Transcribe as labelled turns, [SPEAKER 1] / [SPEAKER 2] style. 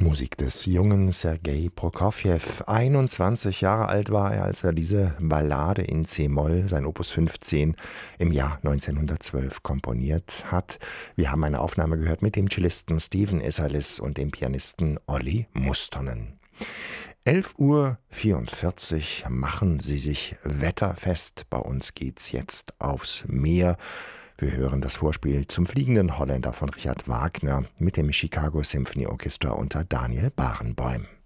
[SPEAKER 1] Musik des jungen Sergei Prokofjew. 21 Jahre alt war er, als er diese Ballade in C-Moll, sein Opus 15, im Jahr 1912 komponiert hat. Wir haben eine Aufnahme gehört mit dem Cellisten Stephen Isserlis und dem Pianisten Olli Mustonen. 11:44 Uhr machen Sie sich wetterfest. Bei uns geht's jetzt aufs Meer. Wir hören das Vorspiel zum Fliegenden Holländer von Richard Wagner mit dem Chicago Symphony Orchestra unter Daniel Barenboim.